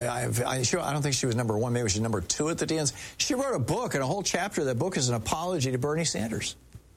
I don't think she was number one. Maybe she's number two at the DNC. She wrote a book, and a whole chapter of that book is an apology to Bernie Sanders.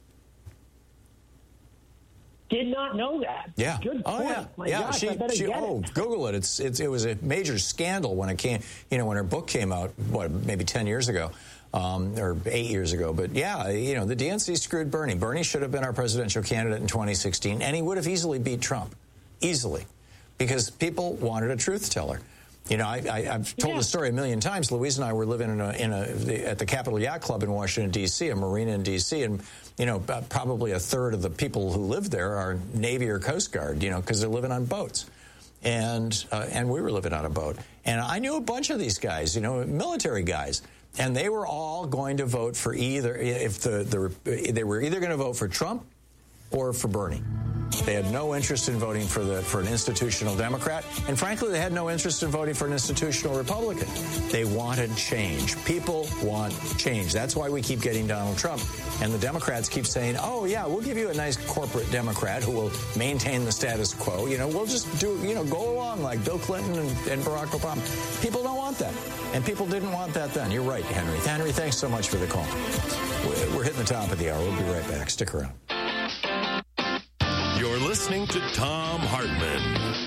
Did not know that. Yeah. Good point. Oh, yeah. My gosh, I better get it. Google it. It was a major scandal when it came, when her book came out, maybe 10 years ago. Or 8 years ago. But yeah, the DNC screwed Bernie. Bernie should have been our presidential candidate in 2016, and he would have easily beat Trump. Easily. Because people wanted a truth teller. I've told the story a million times. Louise and I were living at the Capitol Yacht Club in Washington, D.C., a marina in D.C., and, probably a third of the people who live there are Navy or Coast Guard, because they're living on boats. And we were living on a boat. And I knew a bunch of these guys, military guys. And they were all going to vote for they were either going to vote for Trump or for Bernie. They had no interest in voting for an institutional Democrat, and frankly, they had no interest in voting for an institutional Republican. They wanted change. People want change. That's why we keep getting Donald Trump, and the Democrats keep saying, "Oh yeah, we'll give you a nice corporate Democrat who will maintain the status quo. We'll just go along like Bill Clinton and Barack Obama." People don't want that, and people didn't want that then. You're right, Henry. Henry, thanks so much for the call. We're hitting the top of the hour. We'll be right back. Stick around. You're listening to Thom Hartmann.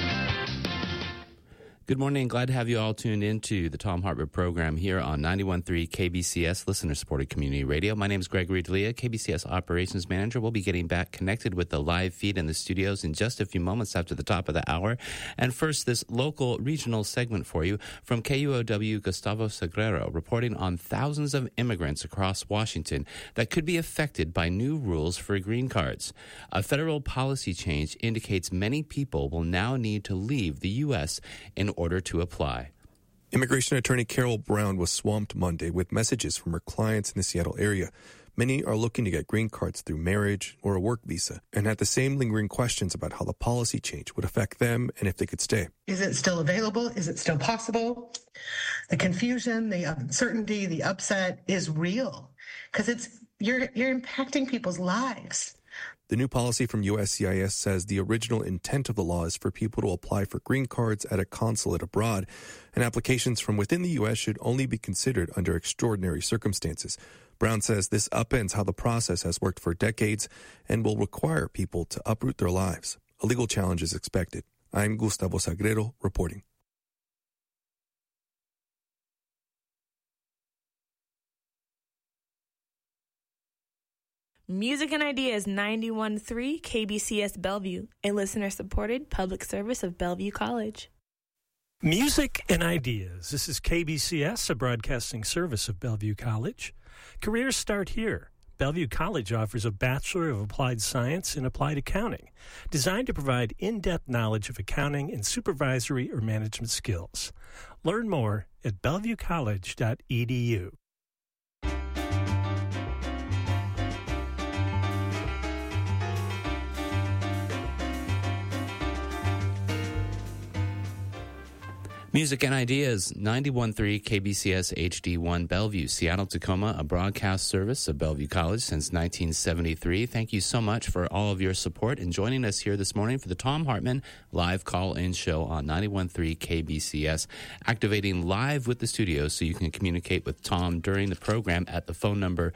Good morning, and glad to have you all tuned into the Thom Hartmann program here on 91.3 KBCS, listener-supported community radio. My name is Gregory D'Elia, KBCS Operations Manager. We'll be getting back connected with the live feed in the studios in just a few moments after the top of the hour. And first, this local regional segment for you from KUOW Gustavo Sagrero, reporting on thousands of immigrants across Washington that could be affected by new rules for green cards. A federal policy change indicates many people will now need to leave the U.S. in order to apply. Immigration attorney Carol Brown was swamped Monday with messages from her clients in the Seattle area. Many are looking to get green cards through marriage or a work visa and had the same lingering questions about how the policy change would affect them and if they could stay. Is it still available? Is it still possible? The confusion, the uncertainty, the upset is real because you're impacting people's lives. The new policy from USCIS says the original intent of the law is for people to apply for green cards at a consulate abroad, and applications from within the U.S. should only be considered under extraordinary circumstances. Brown says this upends how the process has worked for decades and will require people to uproot their lives. A legal challenge is expected. I'm Gustavo Sagrero reporting. Music and Ideas 91.3 KBCS Bellevue, a listener-supported public service of Bellevue College. Music and Ideas. This is KBCS, a broadcasting service of Bellevue College. Careers start here. Bellevue College offers a Bachelor of Applied Science in Applied Accounting, designed to provide in-depth knowledge of accounting and supervisory or management skills. Learn more at bellevuecollege.edu. Music and Ideas, 91.3 KBCS HD1 Bellevue, Seattle, Tacoma, a broadcast service of Bellevue College since 1973. Thank you so much for all of your support and joining us here this morning for the Thom Hartmann live call-in show on 91.3 KBCS, activating live with the studio so you can communicate with Tom during the program at the phone number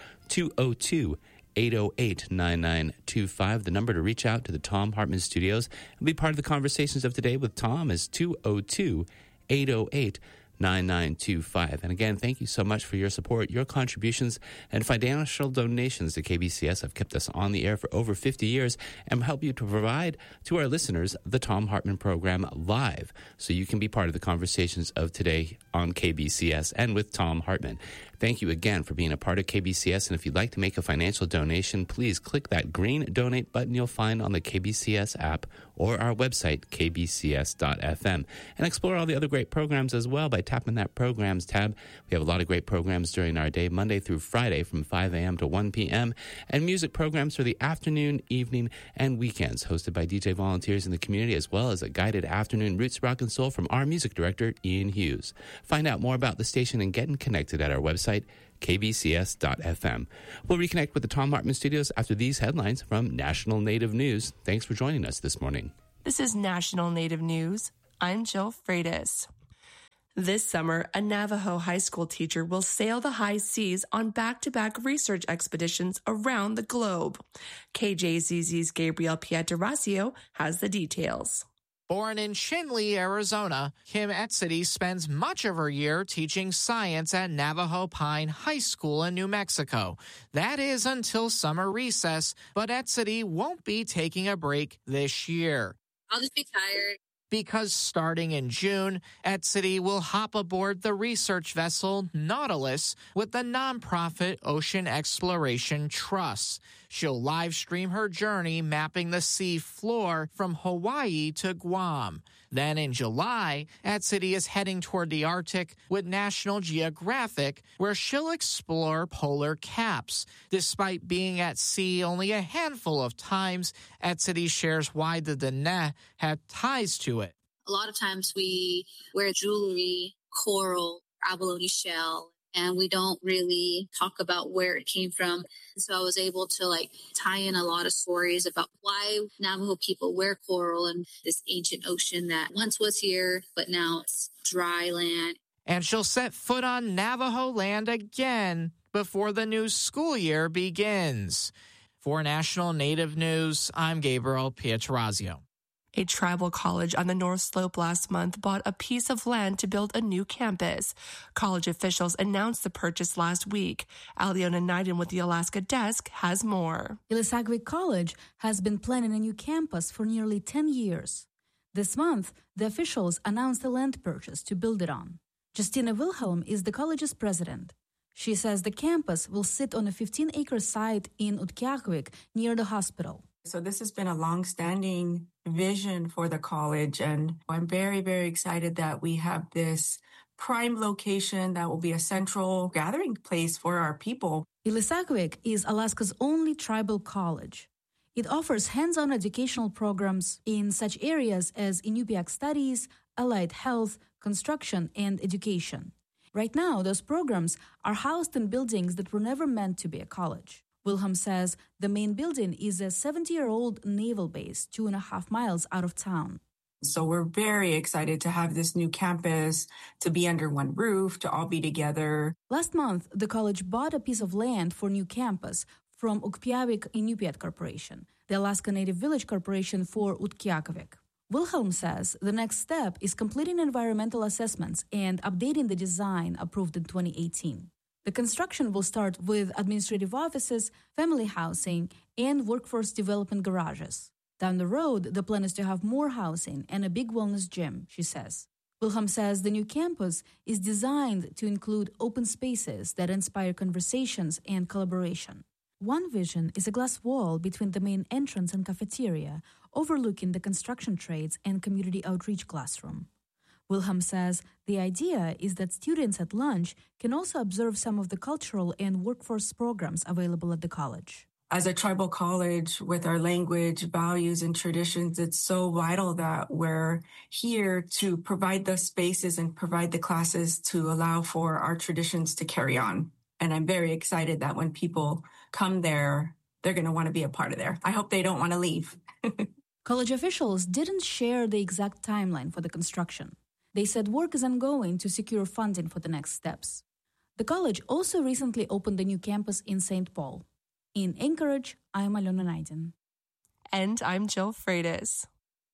202-808-9925. The number to reach out to the Thom Hartmann Studios and be part of the conversations of today with Tom is 202-808-9925. And again, thank you so much for your support. Your contributions and financial donations to KBCS have kept us on the air for over 50 years and help you to provide to our listeners the Thom Hartmann program live so you can be part of the conversations of today on KBCS and with Thom Hartmann. Thank you again for being a part of KBCS, and if you'd like to make a financial donation, please click that green donate button you'll find on the KBCS app or our website, kbcs.fm, and explore all the other great programs as well by tapping that Programs tab. We have a lot of great programs during our day, Monday through Friday from 5 a.m. to 1 p.m., and music programs for the afternoon, evening, and weekends, hosted by DJ volunteers in the community, as well as a guided afternoon roots rock and soul from our music director, Ian Hughes. Find out more about the station and getting connected at our website, kbcs.fm. We'll reconnect with the Thom Hartmann Studios after these headlines from National Native News. Thanks for joining us this morning. This is National Native News. I'm Jill Freitas. This summer, a Navajo high school teacher will sail the high seas on back-to-back research expeditions around the globe. KJZZ's Gabriel Pietrasio has the details. Born in Chinle, Arizona, Kim Etzity spends much of her year teaching science at Navajo Pine High School in New Mexico. That is until summer recess, but Etzity won't be taking a break this year. I'll just be tired. Because starting in June, Etzity will hop aboard the research vessel Nautilus with the nonprofit Ocean Exploration Trust. She'll live stream her journey mapping the sea floor from Hawaii to Guam. Then in July, Etzity is heading toward the Arctic with National Geographic, where she'll explore polar caps. Despite being at sea only a handful of times, Etzity shares why the Dene had ties to it. A lot of times we wear jewelry, coral, abalone shell, and we don't really talk about where it came from. So I was able to tie in a lot of stories about why Navajo people wear coral in this ancient ocean that once was here, but now it's dry land. And she'll set foot on Navajo land again before the new school year begins. For National Native News, I'm Gabriel Pietrasio. A tribal college on the North Slope last month bought a piece of land to build a new campus. College officials announced the purchase last week. Aliona Naiden with the Alaska Desk has more. Ilisagvik College has been planning a new campus for nearly 10 years. This month, the officials announced a land purchase to build it on. Justina Wilhelm is the college's president. She says the campus will sit on a 15-acre site in Utqiagvik near the hospital. So this has been a long-standing vision for the college, and I'm very, very excited that we have this prime location that will be a central gathering place for our people. Ilisagvik is Alaska's only tribal college. It offers hands-on educational programs in such areas as Inupiaq studies, allied health, construction, and education. Right now, those programs are housed in buildings that were never meant to be a college. Wilhelm says the main building is a 70-year-old naval base 2.5 miles out of town. So we're very excited to have this new campus, to be under one roof, to all be together. Last month, the college bought a piece of land for new campus from Ukpiavik Inupiat Corporation, the Alaska Native Village Corporation for Utqiagvik. Wilhelm says the next step is completing environmental assessments and updating the design approved in 2018. The construction will start with administrative offices, family housing, and workforce development garages. Down the road, the plan is to have more housing and a big wellness gym, she says. Wilhelm says the new campus is designed to include open spaces that inspire conversations and collaboration. One vision is a glass wall between the main entrance and cafeteria, overlooking the construction trades and community outreach classroom. Wilhelm says the idea is that students at lunch can also observe some of the cultural and workforce programs available at the college. As a tribal college with our language, values, and traditions, it's so vital that we're here to provide the spaces and provide the classes to allow for our traditions to carry on. And I'm very excited that when people come there, they're going to want to be a part of there. I hope they don't want to leave. College officials didn't share the exact timeline for the construction. They said work is ongoing to secure funding for the next steps. The college also recently opened a new campus in St. Paul. In Anchorage, I'm Aliona Naiden. And I'm Jill Freitas.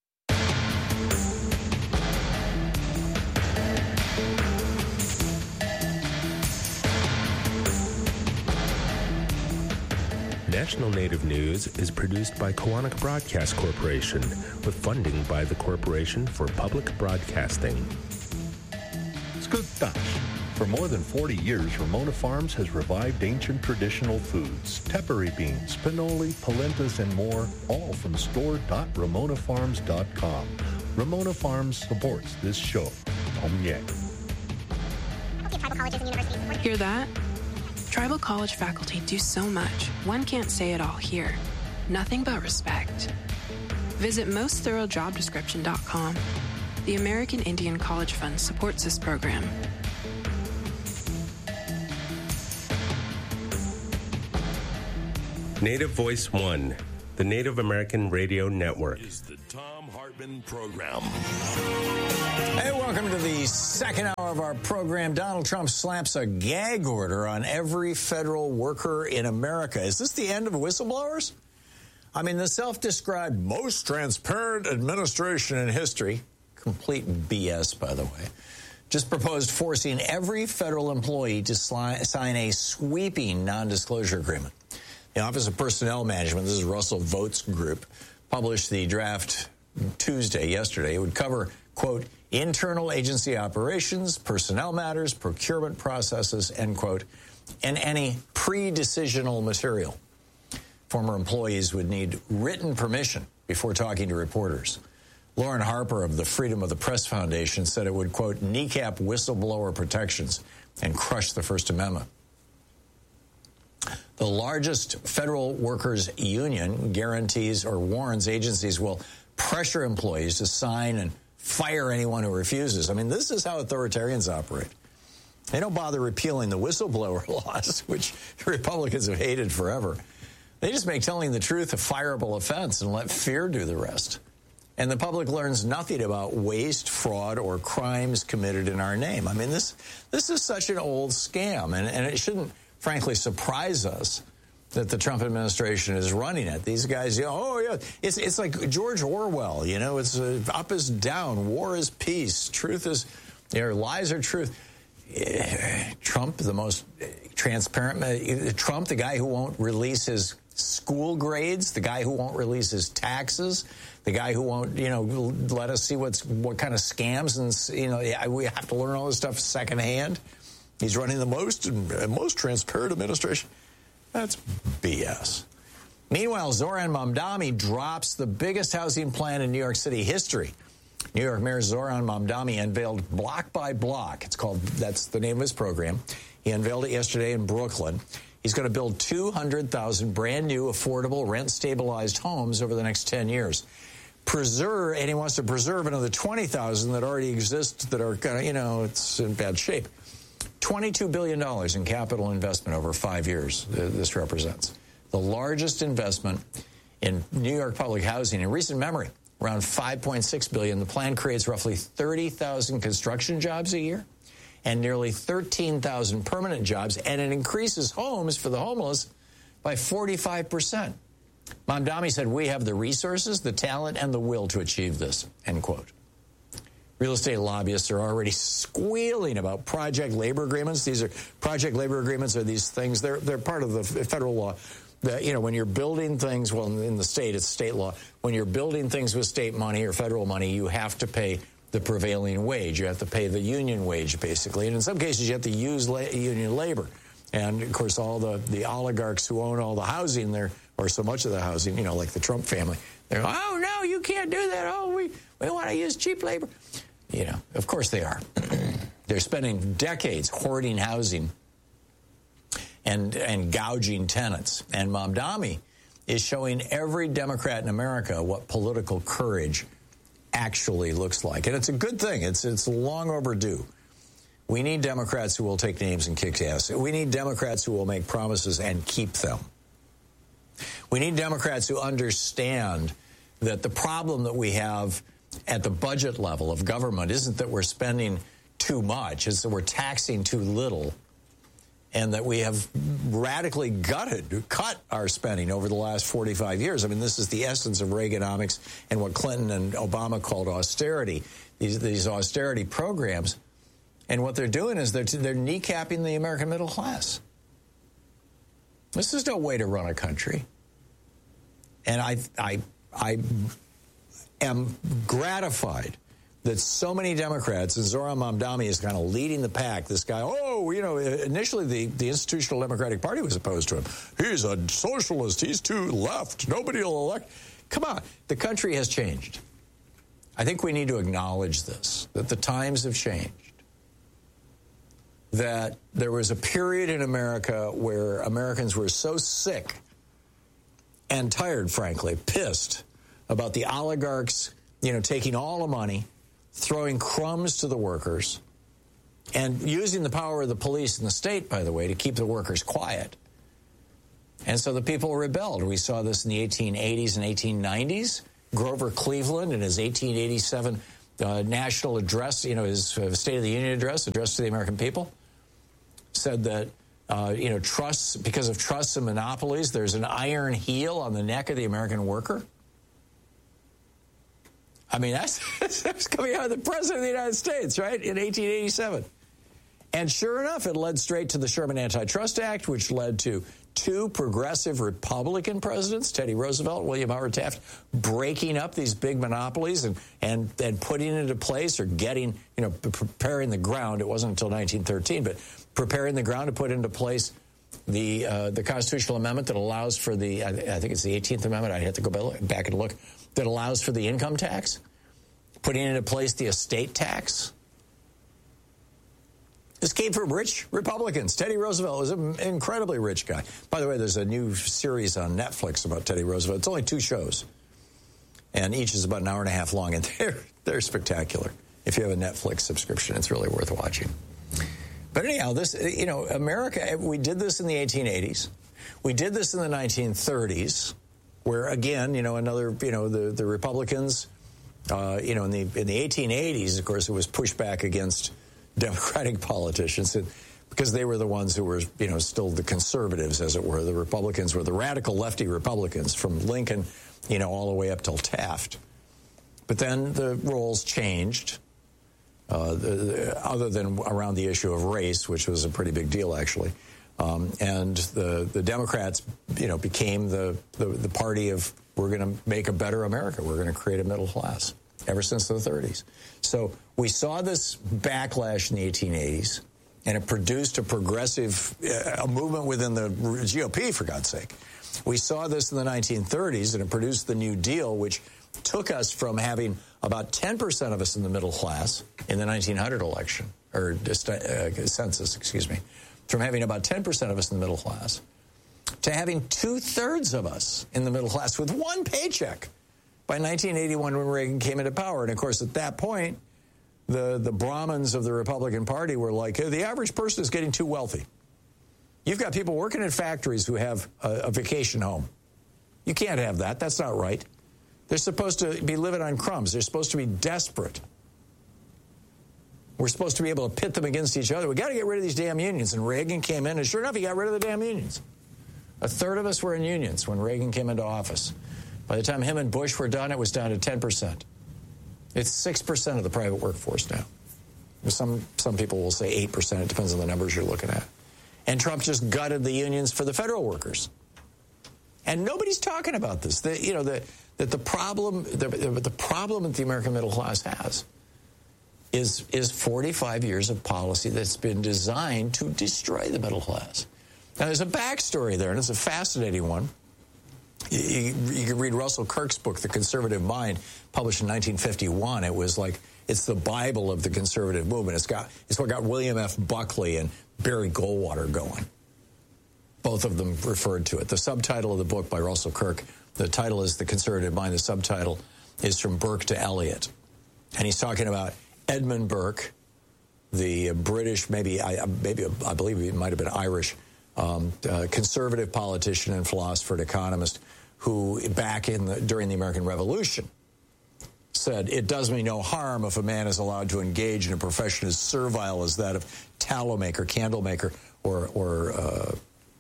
National Native News is produced by Koahnic Broadcast Corporation with funding by the Corporation for Public Broadcasting. Skuktash. For more than 40 years, Ramona Farms has revived ancient traditional foods, tepary beans, pinoli, palentas, and more, all from store.ramonafarms.com. Ramona Farms supports this show. Hear that? Tribal college faculty do so much, one can't say it all here. Nothing but respect. Visit mostthoroughdjobdescription.com. The American Indian College Fund supports this program. Native Voice One, the Native American Radio Network. Is the Tom Hartman Hartmann program. Hey, welcome to the second hour of our program. Donald Trump slaps a gag order on every federal worker in America. Is this the end of whistleblowers? I mean, the self-described most transparent administration in history, complete BS, by the way, just proposed forcing every federal employee to sign a sweeping non-disclosure agreement. The Office of Personnel Management, this is Russell Vought's group, published the draft yesterday. It would cover, quote, internal agency operations, personnel matters, procurement processes, end quote, and any pre-decisional material. Former employees would need written permission before talking to reporters. Lauren Harper of the Freedom of the Press Foundation said it would, quote, kneecap whistleblower protections and crush the First Amendment. The largest federal workers union guarantees or warns agencies will pressure employees to sign and fire anyone who refuses. I mean, this is how authoritarians operate. They don't bother repealing the whistleblower laws, which Republicans have hated forever. They just make telling the truth a fireable offense and let fear do the rest. And the public learns nothing about waste, fraud, or crimes committed in our name. I mean, this is such an old scam, and it shouldn't, frankly, surprise us that the Trump administration is running it. These guys, it's like George Orwell, it's up is down, war is peace, truth is, lies are truth. Trump, the most transparent, Trump, the guy who won't release his school grades, the guy who won't release his taxes, the guy who won't, let us see what kind of scams and, we have to learn all this stuff secondhand. He's running the most transparent administration. That's BS. Meanwhile, Zoran Mamdani drops the biggest housing plan in New York City history. New York Mayor Zoran Mamdani unveiled Block by Block. That's the name of his program. He unveiled it yesterday in Brooklyn. He's going to build 200,000 brand new, affordable, rent-stabilized homes over the next 10 years. And he wants to preserve another 20,000 that already exist that are kind of, it's in bad shape. $22 billion in capital investment over 5 years, this represents. The largest investment in New York public housing in recent memory, around $5.6 billion. The plan creates roughly 30,000 construction jobs a year and nearly 13,000 permanent jobs, and it increases homes for the homeless by 45%. Mamdani said, we have the resources, the talent, and the will to achieve this, end quote. Real estate lobbyists are already squealing about project labor agreements. Project labor agreements are these things. They're part of the federal law. When you're building things, well, in the state, it's state law. When you're building things with state money or federal money, you have to pay the prevailing wage. You have to pay the union wage, basically. And in some cases, you have to use union labor. And, of course, all the oligarchs who own all the housing there, or so much of the housing, like the Trump family, they're, oh, no, you can't do that. Oh, we want to use cheap labor. Of course they are. They're spending decades hoarding housing and gouging tenants. And Mamdani is showing every Democrat in America what political courage actually looks like. And it's a good thing. It's long overdue. We need Democrats who will take names and kick ass. We need Democrats who will make promises and keep them. We need Democrats who understand that the problem that we have at the budget level of government isn't that we're spending too much, it's that we're taxing too little, and that we have radically cut our spending over the last 45 years. I mean, this is the essence of Reaganomics and what Clinton and Obama called austerity, these austerity programs. And what they're doing is they're kneecapping the American middle class. This is no way to run a country. And I am gratified that so many Democrats, and Zoran Mamdani is kind of leading the pack. This guy, initially the Institutional Democratic Party was opposed to him. He's a socialist. He's too left. Nobody will elect. Come on. The country has changed. I think we need to acknowledge this, that the times have changed. That there was a period in America where Americans were so sick and tired, frankly, pissed about the oligarchs, taking all the money, throwing crumbs to the workers, and using the power of the police and the state, by the way, to keep the workers quiet. And so the people rebelled. We saw this in the 1880s and 1890s. Grover Cleveland, in his 1887 national address, his State of the Union address to the American people, said that, trusts, because of trusts and monopolies, there's an iron heel on the neck of the American worker. I mean, that's coming out of the President of the United States, right, in 1887. And sure enough, it led straight to the Sherman Antitrust Act, which led to two progressive Republican presidents, Teddy Roosevelt and William Howard Taft, breaking up these big monopolies and putting into place, or getting, preparing the ground. It wasn't until 1913, but preparing the ground to put into place the constitutional amendment that allows for I think it's the 18th Amendment, I'd have to go back and look, that allows for the income tax, putting into place the estate tax. This came from rich Republicans. Teddy Roosevelt was an incredibly rich guy. By the way, there's a new series on Netflix about Teddy Roosevelt. It's only 2 shows, and each is about an hour and a half long, and they're spectacular. If you have a Netflix subscription, it's really worth watching. But anyhow, this, America, we did this in the 1880s. We did this in the 1930s, where, again, the Republicans, in the 1880s, of course, it was pushback against Democratic politicians, because they were the ones who were, still the conservatives, as it were. The Republicans were the radical lefty Republicans from Lincoln, all the way up till Taft. But then the roles changed, other than around the issue of race, which was a pretty big deal, actually. And the Democrats, became the party of, we're going to make a better America. We're going to create a middle class, ever since the 30s. So we saw this backlash in the 1880s, and it produced a progressive a movement within the GOP, for God's sake. We saw this in the 1930s, and it produced the New Deal, which took us from having about 10% of us in the middle class in the 1900 election, or census, excuse me, from having about 10% of us in the middle class to having 2/3 of us in the middle class with one paycheck by 1981, when Reagan came into power. And, of course, at that point, the Brahmins of the Republican Party were like, hey, the average person is getting too wealthy. You've got people working in factories who have a vacation home. You can't have that. That's not right. They're supposed to be living on crumbs. They're supposed to be desperate. We're supposed to be able to pit them against each other. We got to get rid of these damn unions. And Reagan came in, and sure enough, he got rid of the damn unions. 1/3 of us were in unions when Reagan came into office. By the time him and Bush were done, it was down to 10%. It's 6% of the private workforce now. Some people will say 8%. It depends on the numbers you're looking at. And Trump just gutted the unions for the federal workers. And nobody's talking about this. The problem that the American middle class has is 45 years of policy that's been designed to destroy the middle class. Now, there's a backstory there, and it's a fascinating one. You can read Russell Kirk's book, The Conservative Mind, published in 1951. It was like, it's the Bible of the conservative movement. It's what got William F. Buckley and Barry Goldwater going. Both of them referred to it. The subtitle of the book by Russell Kirk, the title is The Conservative Mind. The subtitle is From Burke to Eliot. And he's talking about Edmund Burke, the British, I believe he might have been Irish, conservative politician and philosopher and economist, who during the American Revolution said, it does me no harm if a man is allowed to engage in a profession as servile as that of tallow maker, candle maker, or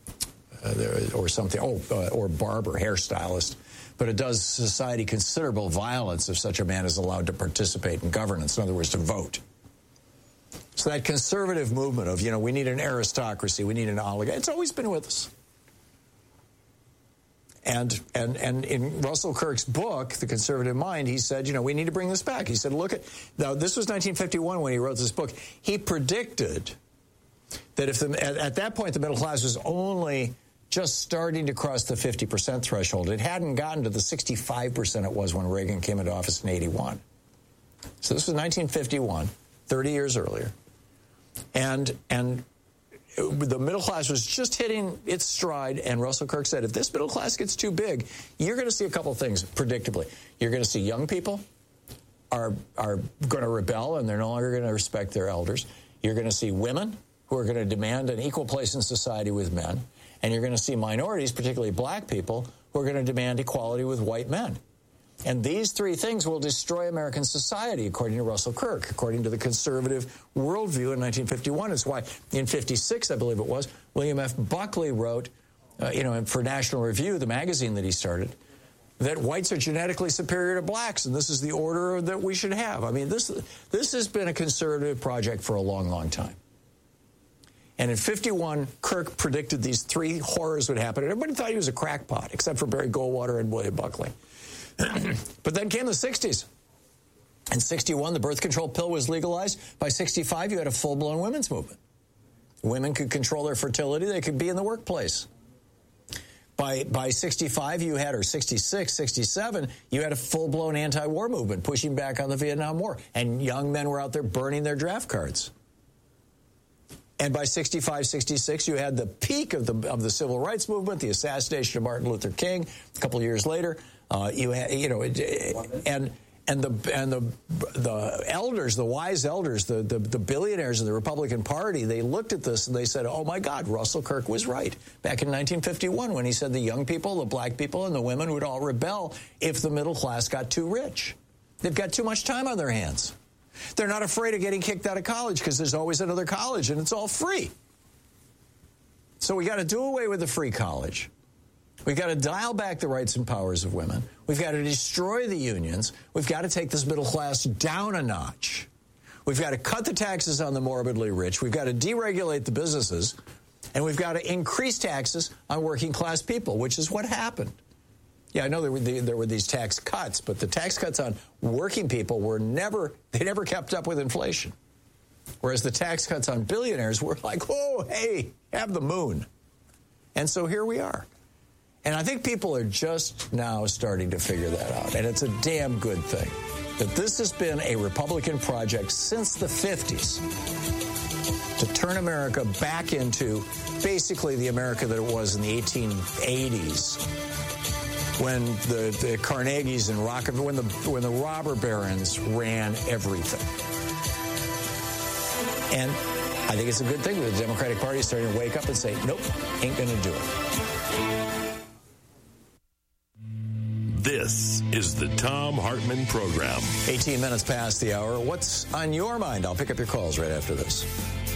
something, or barber, hairstylist. But it does society considerable violence if such a man is allowed to participate in governance, in other words, to vote. So that conservative movement of, we need an aristocracy, we need an oligarchy, it's always been with us. And in Russell Kirk's book, The Conservative Mind, he said, we need to bring this back. He said, now this was 1951 when he wrote this book. He predicted that at that point the middle class was only just starting to cross the 50% threshold. It hadn't gotten to the 65% it was when Reagan came into office in 81. So this was 1951, 30 years earlier. And the middle class was just hitting its stride, and Russell Kirk said, if this middle class gets too big, you're going to see a couple of things, predictably. You're going to see young people are going to rebel, and they're no longer going to respect their elders. You're going to see women who are going to demand an equal place in society with men, and you're going to see minorities, particularly black people, who are going to demand equality with white men. And these three things will destroy American society, according to Russell Kirk, according to the conservative worldview in 1951. It's why in 56, I believe it was, William F. Buckley wrote, for National Review, the magazine that he started, that whites are genetically superior to blacks, and this is the order that we should have. I mean, this has been a conservative project for a long, long time. And in 51, Kirk predicted these three horrors would happen. And everybody thought he was a crackpot, except for Barry Goldwater and William Buckley. But then came the 60s. In 61, the birth control pill was legalized. By 65, you had a full-blown women's movement. Women could control their fertility. They could be in the workplace. By 65, you had, or 66, 67, you had a full-blown anti-war movement pushing back on the Vietnam War. And young men were out there burning their draft cards. And by 65, 66, you had the peak of the civil rights movement, the assassination of Martin Luther King. A couple of years later, you had, and the elders, the wise elders, the billionaires of the Republican Party, they looked at this and they said, "Oh my God, Russell Kirk was right." Back in 1951, when he said the young people, the black people, and the women would all rebel if the middle class got too rich. They've got too much time on their hands. They're not afraid of getting kicked out of college because there's always another college and it's all free. So we got to do away with the free college. We've got to dial back the rights and powers of women. We've got to destroy the unions. We've got to take this middle class down a notch. We've got to cut the taxes on the morbidly rich. We've got to deregulate the businesses. And we've got to increase taxes on working class people, which is what happened. Yeah, I know there were these tax cuts, but the tax cuts on working people never kept up with inflation. Whereas the tax cuts on billionaires were like, oh, hey, have the moon. And so here we are. And I think people are just now starting to figure that out. And it's a damn good thing that this has been a Republican project since the 50s to turn America back into basically the America that it was in the 1880s. When the Carnegies and Rockefeller, when the robber barons ran everything. And I think it's a good thing that the Democratic Party is starting to wake up and say, nope, ain't going to do it. This is the Thom Hartmann Program. 18 minutes past the hour. What's on your mind? I'll pick up your calls right after this.